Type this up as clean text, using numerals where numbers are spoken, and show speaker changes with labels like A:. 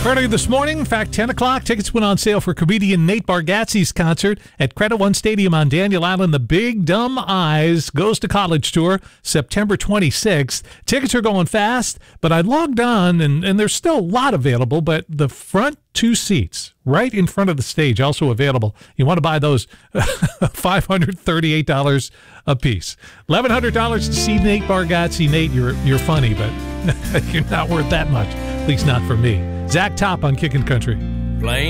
A: Earlier this morning, in fact, 10 o'clock, tickets went on sale for comedian Nate Bargatze's concert at Credit One Stadium on Daniel Island. The Big Dumb Eyes Goes to College Tour, September 26th. Tickets are going fast, but I logged on, and there's still a lot available, but the front two seats right in front of the stage also available. You want to buy those, $538 a piece. $1,100 to see Nate Bargatze. Nate, you're funny, but you're not worth that much, at least not for me. Zach Top on Kickin' Country.
B: Plain